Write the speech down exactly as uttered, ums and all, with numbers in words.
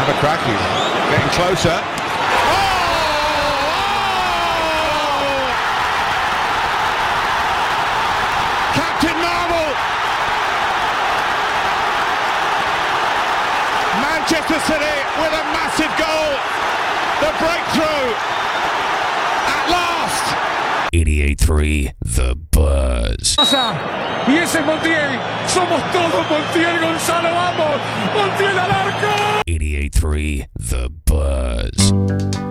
have a crack. He's getting closer. Oh! Captain Marvel! Manchester City with a massive goal. The breakthrough at last. eighty-eight three The Buzz. Y ese es Montiel. Somos todos Montiel, Gonzalo, vamos. Montiel al arco. eighty-eight three The Buzz.